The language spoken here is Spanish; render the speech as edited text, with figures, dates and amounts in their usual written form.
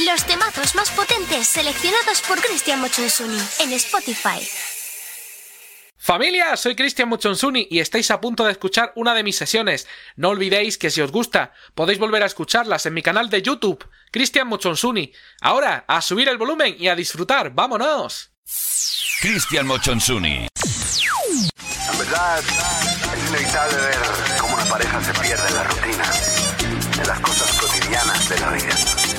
Los temazos más potentes seleccionados por Cristian Mochonsuni en Spotify. Familia, soy Cristian Mochonsuni y estáis a punto de escuchar una de mis sesiones. No olvidéis que si os gusta, podéis volver a escucharlas en mi canal de YouTube, Cristian Mochonsuni. Ahora, a subir el volumen y a disfrutar. ¡Vámonos! Cristian Mochonsuni. En verdad, es inevitable ver cómo una pareja se pierde en la rutina, en las cosas cotidianas de la vida.